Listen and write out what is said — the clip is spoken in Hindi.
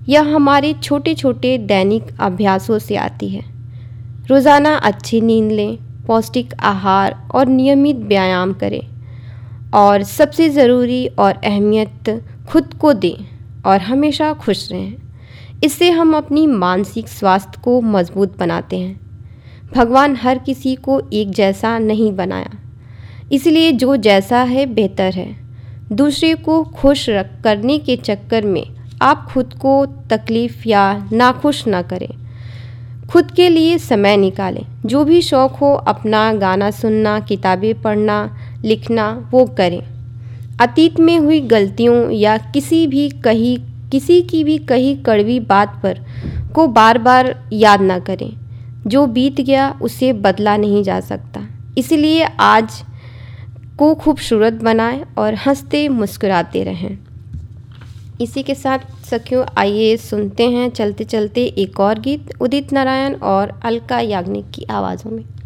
यह हमारे छोटे छोटे दैनिक अभ्यासों से आती है। रोज़ाना अच्छी नींद लें, पौष्टिक आहार और नियमित व्यायाम करें, और सबसे ज़रूरी और अहमियत खुद को दें और हमेशा खुश रहें। इससे हम अपनी मानसिक स्वास्थ्य को मजबूत बनाते हैं। भगवान हर किसी को एक जैसा नहीं बनाया, इसलिए जो जैसा है बेहतर है। दूसरे को खुश करने के चक्कर में आप खुद को तकलीफ़ या नाखुश ना करें। खुद के लिए समय निकालें। जो भी शौक़ हो, अपना गाना सुनना, किताबें पढ़ना, लिखना, वो करें। अतीत में हुई गलतियों या किसी की भी कही कड़वी बात पर को बार बार याद ना करें। जो बीत गया उसे बदला नहीं जा सकता, इसलिए आज को खूबसूरत बनाएं और हंसते मुस्कुराते रहें। इसी के साथ सखियों, आइए सुनते हैं चलते चलते एक और गीत उदित नारायण और अलका याग्निक की आवाज़ों में।